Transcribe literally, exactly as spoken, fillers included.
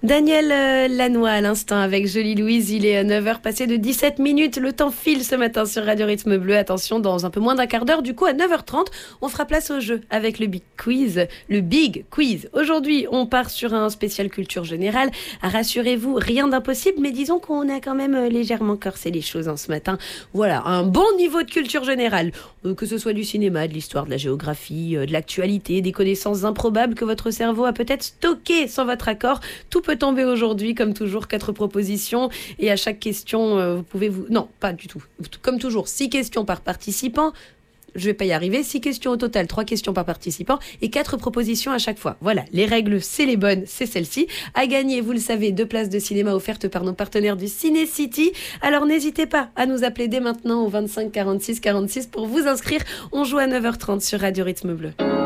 Daniel euh, Lanois à l'instant avec Jolie Louise. Il est neuf heures passé de dix-sept minutes. Le temps file ce matin sur Radio Rythme Bleu. Attention, dans un peu moins d'un quart d'heure, du coup à neuf heures trente, on fera place au jeu avec le Big Quiz. Le Big Quiz. Aujourd'hui, on part sur un spécial culture générale. Rassurez-vous, rien d'impossible, mais disons qu'on a quand même légèrement corsé les choses en ce matin. Voilà, un bon niveau de culture générale. Euh, que ce soit du cinéma, de l'histoire, de la géographie, euh, de l'actualité, des connaissances improbables que votre cerveau a peut-être stockées sans votre accord. Tout peut tomber aujourd'hui, comme toujours, quatre propositions. Et à chaque question, euh, vous pouvez vous... Non, pas du tout. Comme toujours, six questions par participant. Je vais pas y arriver. Six questions au total, trois questions par participant et quatre propositions à chaque fois. Voilà, les règles, c'est les bonnes, c'est celle-ci. À gagner, vous le savez, deux places de cinéma offertes par nos partenaires du Ciné City. Alors n'hésitez pas à nous appeler dès maintenant au vingt-cinq quarante-six quarante-six pour vous inscrire. On joue à neuf heures trente sur Radio Rythme Bleu.